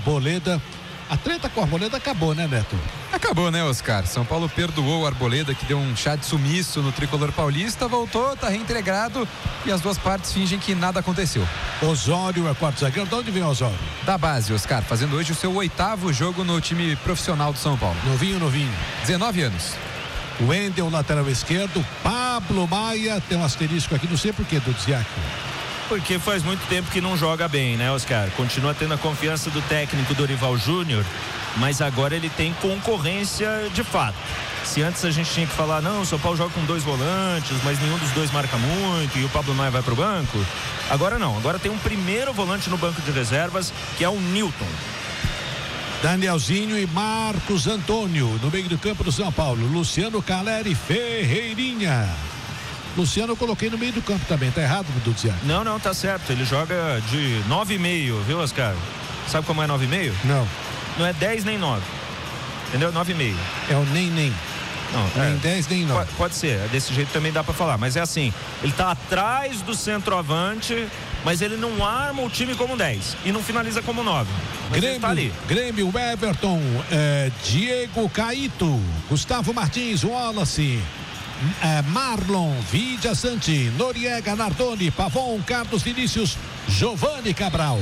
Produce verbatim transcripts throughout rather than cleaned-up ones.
Arboleda. A treta com a Arboleda acabou, né, Neto? Acabou, né, Oscar? São Paulo perdoou o Arboleda, que deu um chá de sumiço no tricolor paulista, voltou, tá reintegrado e as duas partes fingem que nada aconteceu. Osório é quarto zagueiro. De onde vem o Osório? Da base, Oscar, fazendo hoje o seu oitavo jogo no time profissional do São Paulo. Novinho, novinho. dezenove anos. Wendel, lateral esquerdo. Pablo Maia, tem um asterisco aqui, não sei por que, do Dziac. Porque faz muito tempo que não joga bem, né, Oscar? Continua tendo a confiança do técnico Dorival Júnior, mas agora ele tem concorrência de fato. Se antes a gente tinha que falar, não, o São Paulo joga com dois volantes, mas nenhum dos dois marca muito e o Pablo Maia vai pro banco, agora não. Agora tem um primeiro volante no banco de reservas, que é o Newton. Danielzinho e Marcos Antônio no meio do campo do São Paulo. Luciano Caleri, Ferreirinha. Luciano eu coloquei no meio do campo também, tá errado, Dudziak? Não, não, tá certo, ele joga de nove e meio, viu, Oscar? Sabe como é nove e meio? Não. Não é dez nem nove, entendeu? nove e meio. É o nem nem. Não, nem é, dez nem nove. Pode, pode ser, desse jeito também dá pra falar, mas é assim, ele tá atrás do centroavante, mas ele não arma o time como dez e não finaliza como nove. Mas Grêmio, ele tá ali. Grêmio, Everton, é, Diego Caíto, Gustavo Martins, Wallace, é, Marlon, Vidia Santi, Noriega, Nardoni, Pavon, Carlos Vinícius, Giovanni Cabral.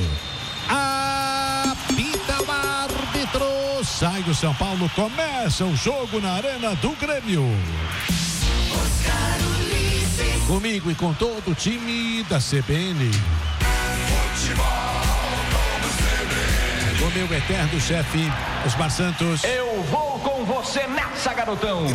Apita o árbitro, sai do São Paulo, começa o jogo na Arena do Grêmio. Comigo e com todo o time da C B N. O meu eterno chefe, Osmar Santos. Eu vou com você nessa, garotão.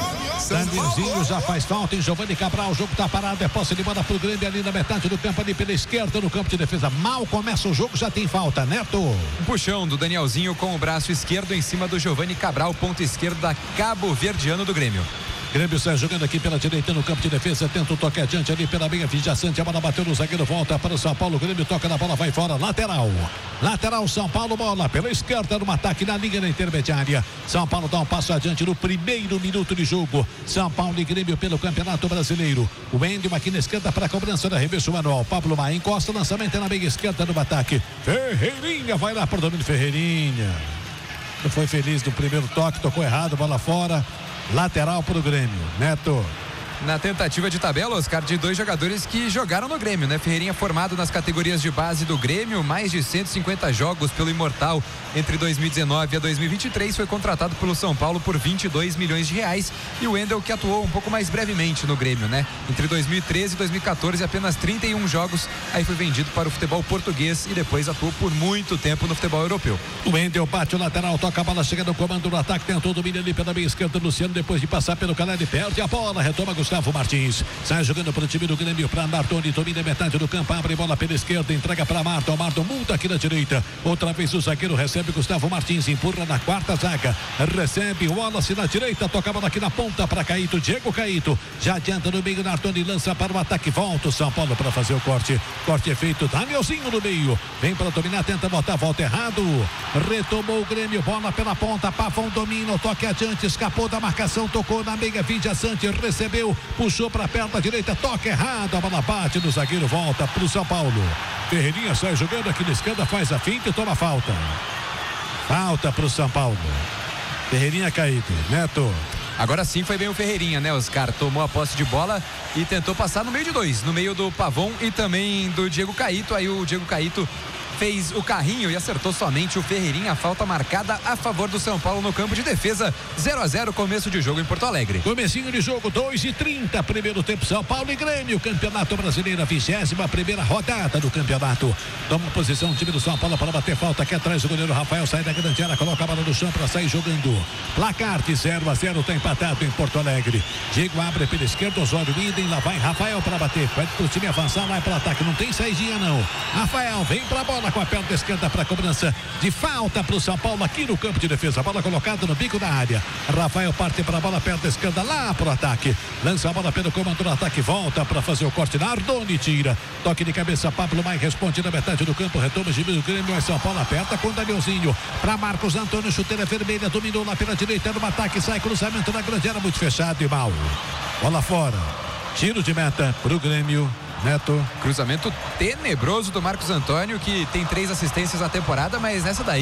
Danielzinho já faz falta em Giovanni Cabral. O jogo tá parado, é posse de bola pro Grêmio ali na metade do campo, ali pela esquerda, no campo de defesa. Mal começa o jogo, já tem falta, Neto. Um puxão do Danielzinho com o braço esquerdo em cima do Giovanni Cabral, ponto esquerdo da cabo-verdiano do Grêmio. Grêmio sai jogando aqui pela direita no campo de defesa, tenta o toque adiante ali pela meia, Vidia Santi, a bola bateu no zagueiro, volta para o São Paulo, Grêmio toca na bola, vai fora, lateral, lateral São Paulo, bola pela esquerda no ataque na linha da intermediária. São Paulo dá um passo adiante no primeiro minuto de jogo. São Paulo e Grêmio pelo Campeonato Brasileiro. O Wendel aqui na esquerda para a cobrança da arremesso manual. Pablo Maia encosta, lançamento na meia esquerda no ataque. Ferreirinha vai lá para o domínio, Ferreirinha. Não foi feliz no primeiro toque, tocou errado, bola fora. Lateral para o Grêmio, Neto. Na tentativa de tabela, Oscar, de dois jogadores que jogaram no Grêmio, né? Ferreirinha formado nas categorias de base do Grêmio, mais de cento e cinquenta jogos pelo Imortal entre dois mil e dezenove a dois mil e vinte e três, foi contratado pelo São Paulo por vinte e dois milhões de reais. E o Wendel, que atuou um pouco mais brevemente no Grêmio, né? Entre dois mil e treze e dois mil e quatorze, apenas trinta e um jogos, aí foi vendido para o futebol português e depois atuou por muito tempo no futebol europeu. O Wendel bate o lateral, toca a bola, chega no comando do ataque, tentou o domínio ali pela meia esquerda, Luciano, depois de passar pelo Caleri, perde a bola, retoma Gustavo Martins, sai jogando para o time do Grêmio, para Nardoni, domina metade do campo, abre bola pela esquerda, entrega para Marton, Marton multa aqui na direita, outra vez o zagueiro recebe Gustavo Martins, empurra na quarta zaga, recebe o Wallace na direita, toca a bola aqui na ponta para Caíto, Diego Caíto, já adianta no meio, Nardoni lança para o ataque, volta o São Paulo para fazer o corte, corte é feito, Danielzinho no meio, vem para dominar, tenta botar, volta errado, retomou o Grêmio, bola pela ponta, Pavão domina, toque adiante, escapou da marcação, tocou na meia, Vidia Santi, recebeu, puxou para perto da direita, toque errado, a bola bate no zagueiro, volta pro São Paulo. Ferreirinha sai jogando aqui na esquerda, faz a finta e toma falta. Falta pro São Paulo. Ferreirinha caído, Neto. Agora sim foi bem o Ferreirinha, né, Oscar? Tomou a posse de bola e tentou passar no meio de dois, no meio do Pavon e também do Diego Caíto. Aí o Diego Caíto fez o carrinho e acertou somente o Ferreirinha. A falta marcada a favor do São Paulo no campo de defesa. zero a zero, começo de jogo em Porto Alegre. Comecinho de jogo, dois e trinta, primeiro tempo, São Paulo e Grêmio, Campeonato Brasileiro, a vigésima primeira rodada do campeonato. Toma posição o time do São Paulo para bater falta aqui atrás, o goleiro Rafael sai da grande área, coloca a bola no chão para sair jogando. Placar de zero a zero, está empatado em Porto Alegre. Diego abre pela esquerda, Osório idem, lá vai Rafael para bater, pede pro time avançar, vai para o ataque, não tem saidinha não. Rafael vem para a bola com a perna esquerda para a cobrança de falta para o São Paulo aqui no campo de defesa, a bola colocada no bico da área. Rafael parte para a bola, perna esquerda lá para o ataque, lança a bola pelo comando do ataque, volta para fazer o corte, Nardoni tira, toque de cabeça, Pablo Maia responde na metade do campo, retoma o time do Grêmio, São Paulo aperta com Danielzinho para Marcos Antônio, chuteira vermelha, dominou lá pela direita no ataque, sai cruzamento na grande área, muito fechado e mal, bola fora, tiro de meta para o Grêmio. Neto. Cruzamento tenebroso do Marcos Antônio, que tem três assistências na temporada, mas nessa daí